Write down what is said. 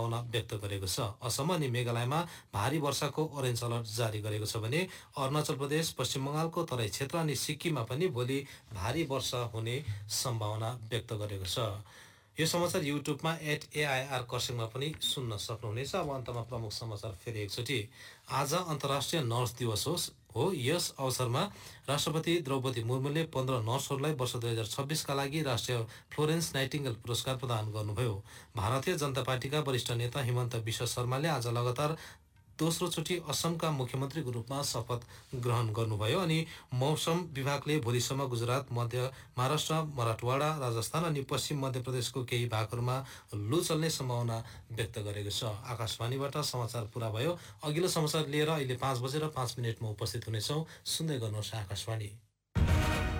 सम्भावना व्यक्त गरेको छ। असम अनि मेघालयमा भारी वर्षाको ऑरेन्ज अलर्ट जारी गरेको छ भने अरुणाचल प्रदेश, पश्चिम बंगालको तराई क्षेत्र अनि सिक्किममा पनि भोलि भारी वर्षा हुने सम्भावना व्यक्त गरेको छ। यो समाचार युट्युबमा @AIR खरसाङमा पनि सुन्न सक्नुहुनेछ। अब अन्तमा प्रमुख समाचार फेरि एकचोटि। आज अन्तर्राष्ट्रिय नर्स दिवस हो। यस अवसरमा राष्ट्रपति द्रौपदी मुर्मुले 15 नर्सहरूलाई वर्ष 2026 का लागि राष्ट्रिय फ्लोरेन्स नाइटिङ्गेल पुरस्कार प्रदान गर्नुभयो। भारतीय जनता पार्टीका वरिष्ठ नेता हिमन्त विश्व शर्माले आज लगातार दोस्रो चोटि असमका मुख्यमन्त्रीको रूपमा शपथ ग्रहण गर्नुभयो अनि मौसम विभागले भोलिसम्म गुजरात, मध्य महाराष्ट्र, मराठवाडा, राजस्थान अनि पश्चिम मध्य प्रदेशको केही भागहरूमा लू चल्ने सम्भावना व्यक्त गरेको छ। आकाशवाणीबाट समाचार पूरा भयो। अघिल्लो समाचार लिएर अहिले 5 बजेर 5 मिनटमा उपस्थित हुनेछौँ। सुन्दै गर्नुहोस् आकाशवाणी।